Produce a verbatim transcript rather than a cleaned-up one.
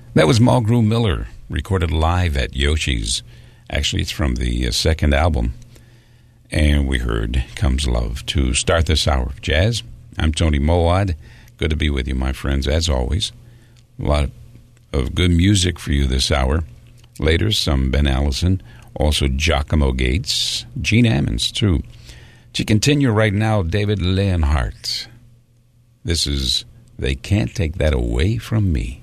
That was Mulgrew Miller, recorded live at Yoshi's. Actually, it's from the uh, second album. And we heard Comes Love to start this hour of jazz. I'm Tony Moad. Good to be with you, my friends, as always. A lot of good music for you this hour. Later, some Ben Allison, also Giacomo Gates, Gene Ammons, too. To continue right now, David Leonhardt. This is They Can't Take That Away From Me.